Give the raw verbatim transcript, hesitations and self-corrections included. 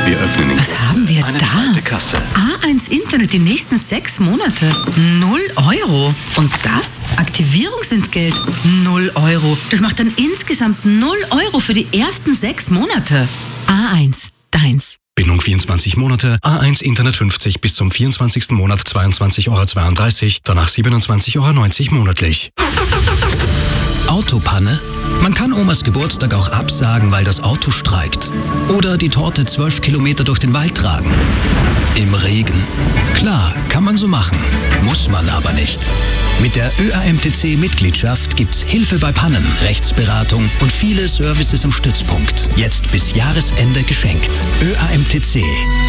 Wir öffnen in Was Kürze haben wir eine da? zweite Kasse. A eins Internet die nächsten sechs Monate. Null Euro. Und das? Aktivierungsentgelt. Null Euro. Das macht dann insgesamt null Euro für die ersten sechs Monate. A eins. Deins. Bindung vierundzwanzig Monate, A eins Internet fünfzig bis zum vierundzwanzigsten Monat zweiundzwanzig Euro zweiunddreißig, danach siebenundzwanzig Euro neunzig monatlich. Autopanne? Man kann Omas Geburtstag auch absagen, weil das Auto streikt. Oder die Torte zwölf Kilometer durch den Wald tragen. Im Regen. Klar, kann man so machen. Muss man aber nicht. Mit der Ö A M T C-Mitgliedschaft gibt's Hilfe bei Pannen, Rechtsberatung und viele Services am Stützpunkt. Jetzt bis Jahresende geschenkt. Ö A M T C.